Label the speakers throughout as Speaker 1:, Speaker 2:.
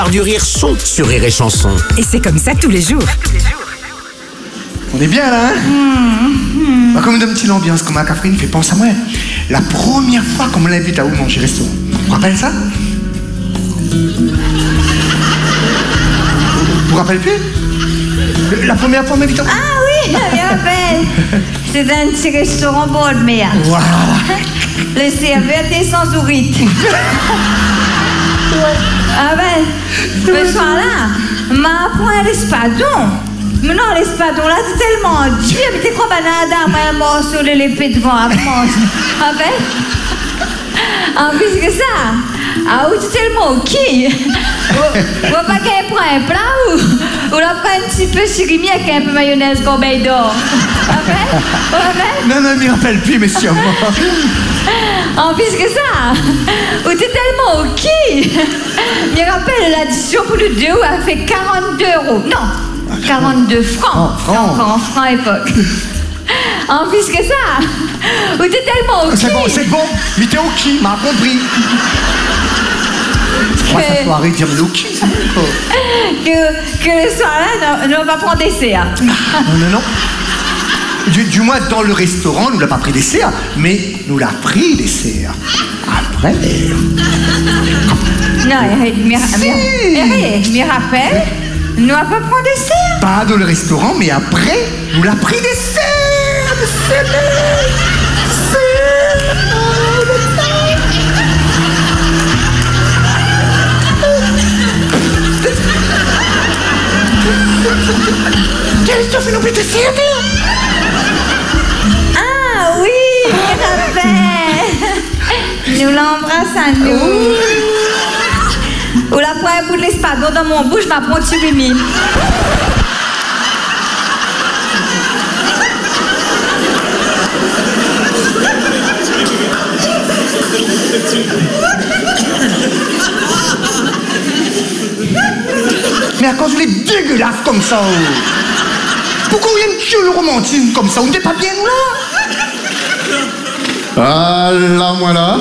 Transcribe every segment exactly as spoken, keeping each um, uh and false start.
Speaker 1: du rire sont sur Rire et Chanson.
Speaker 2: Et c'est comme ça tous les jours.
Speaker 3: On est bien là, hein mmh, mmh. Bah, comme une petite ambiance, comme un café, il fait penser à moi. La première fois qu'on me l'invite à où manger au restaurant. Vous vous rappelez ça? Vous vous rappelez plus? La première fois qu'on m'invite à...
Speaker 4: Ah oui, je me rappelle. C'était un petit restaurant bord de mer.
Speaker 3: Voilà.
Speaker 4: Le serveur était sans ourite. Ah ben, ce soir-là, m'a appris l'espadon. Mais non, l'espadon là, c'est tellement dur. Mais t'es quoi, banane, un morceau de l'épée devant à manger. Ah ben, en plus que ça, ah oui, c'est tellement ok. Ou pas qu'elle prend un plat ou, ou la prend un petit peu surimi avec un peu mayonnaise corbeille d'or. Ah ben, ah ben.
Speaker 3: Non, non, je ne me rappelle plus, messieurs.
Speaker 4: En plus que ça, ou t'es tellement ok. Je me rappelle l'addition pour le deux où elle fait quarante-deux euros. Non, quarante-deux francs.
Speaker 3: Oh, francs.
Speaker 4: En francs à l'époque. En plus que ça, ou t'es tellement ok.
Speaker 3: C'est bon, c'est bon. Mais t'es ok, m'a compris. Moi, ça peut arrêter de dire mais ok, c'est bon.
Speaker 4: Que, que le soir-là, on va prendre dessert.
Speaker 3: Non, non, non. Du, du moins, dans le restaurant, nous l'a pas pris dessert, mais nous l'a pris dessert. Après.
Speaker 4: Non, je me rappelle, nous n'a pas pris dessert.
Speaker 3: Pas dans le restaurant, mais après, nous l'a pris dessert. Qu'est-ce que tu fais non plus dessert?
Speaker 4: Ah oui, je me rappelle. Nous l'embrasse à nous. Ou la première bout de l'espadon dans mon bouche, je m'apprends de surimi.
Speaker 3: Mais à cause vous êtes dégueulasse comme ça, oh. Pourquoi il y a une gueule romantique comme ça? Vous n'êtes pas bien, nous, là?
Speaker 5: Ah là, moi là.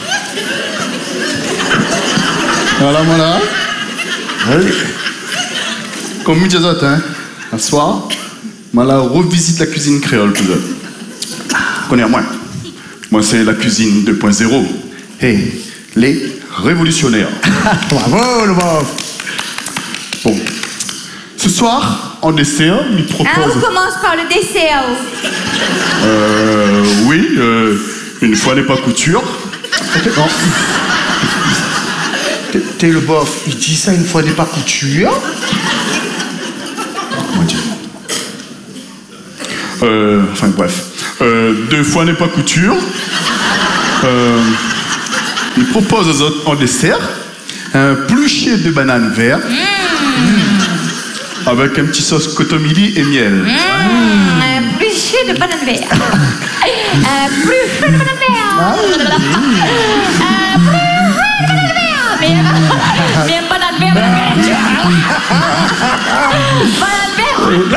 Speaker 5: Ah là, moi là. Oui. Comme dit les autres, hein. Un soir, moi là, revisite la cuisine créole, tout ça. Connais moi. Moi, c'est la cuisine deux point zéro. Et les révolutionnaires.
Speaker 3: Bravo, le bof.
Speaker 5: Bon. Ce soir, en dessert, il propose...
Speaker 4: Ah, on commence par le dessert.
Speaker 5: Euh... Oui, euh, une fois n'est pas couture.
Speaker 3: Non. T'es le bof, il dit ça une fois n'est pas couture. Mon Dieu.
Speaker 5: Euh... Enfin, bref. Euh, deux fois n'est pas couture. Euh... Il propose aux autres en dessert un pluchet de bananes vertes. Mmh. Avec un petit sauce cotomili et miel.
Speaker 4: Mmh, un pluchet de banane verte. Un pluchet de banane verte. Un pluchet de banane verte. Mais mais un banane verte, banane verte.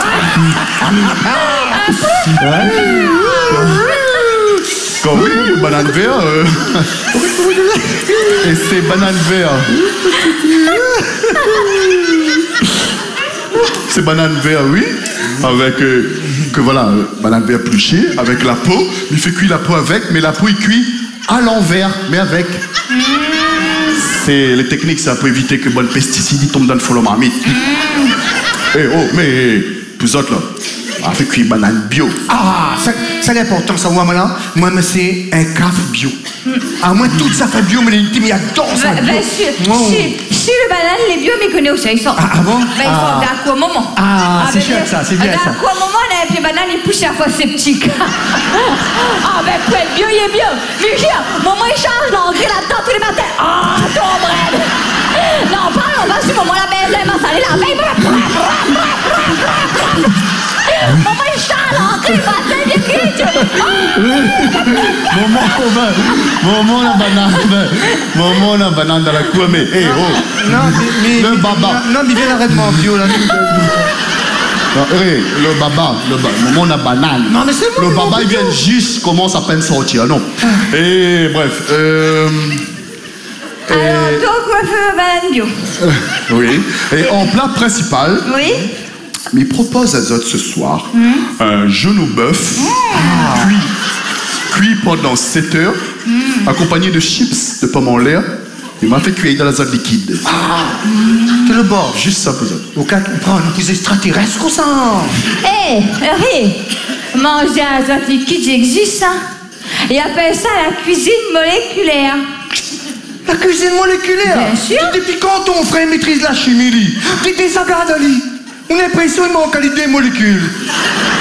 Speaker 4: Banane verte.
Speaker 5: Comme oui, banane verte. Euh... Et c'est banane verte. C'est banane verte, oui, avec, euh, que voilà, euh, banane verte pluchée, avec la peau. Il fait cuire la peau avec, mais la peau, il cuit à l'envers, mais avec. Mm. C'est les techniques, ça peut éviter que bon, le pesticide il tombe dans le fond de la marmite. Mm. Eh oh, mais, vous autres là, on fait cuire banane bio.
Speaker 3: Ah, ça, ça c'est important, ça, moi, là. Moi, c'est un café bio. Mm. Ah, moi, tout ça fait bio, mais il adore ça.
Speaker 4: Bah, bah, sur, wow. sur, sur le banane, les bio, mais connaissent aussi. Ils sont.
Speaker 3: Ah, ah bon?
Speaker 4: Bah, ils sont
Speaker 3: ah.
Speaker 4: d'accord au moment.
Speaker 3: Ah, ah c'est chouette, ça, c'est bien ça.
Speaker 4: D'accord au moment, on a les bananes, ils poussent à fois sceptiques. Ah, ben, pour être bio, il est bio. Mais viens, maman, il change l'engrais là-dedans tous les matins. Ah, ton bread. Non, parle, on va sur maman, la belle, elle m'a salé la belle. Maman, il change l'engrais, il va salé les crites.
Speaker 5: Maman, maman, la banane. Maman, la banane dans la cour, mais, hé, hey, oh.
Speaker 3: Non, mais.
Speaker 5: Le baba.
Speaker 3: Non, mais viens arrête mon bio, là.
Speaker 5: Non, hey, le baba, le baba, maman, la banane.
Speaker 3: Non, mais c'est bon.
Speaker 5: Le baba, il vient juste, commence à peine sortir, non. Et bref, euh.
Speaker 4: Alors,
Speaker 5: Et-
Speaker 4: ton coiffeur banane bio.
Speaker 5: Oui. Et en plat principal,
Speaker 4: Oui?
Speaker 5: il propose à Zot ce soir un genou bœuf cuit, cuit pendant sept heures, accompagné de chips de pommes en l'air. Il m'a fait cuire dans la zone liquide.
Speaker 3: C'est le bord.
Speaker 5: Juste ça, peut-être.
Speaker 3: Au cas qu'on prend des extraterrestres comme ça.
Speaker 4: Hé, Harry, manger à azote liquide, j'existe, ça. Ils appellent ça la cuisine moléculaire.
Speaker 3: La cuisine moléculaire.
Speaker 4: Bien sûr.
Speaker 3: Depuis quand ton frère maîtrise la chimie, lui? Tu désagades, Ali. On a l'impression qu'il manque à l'idée molécule.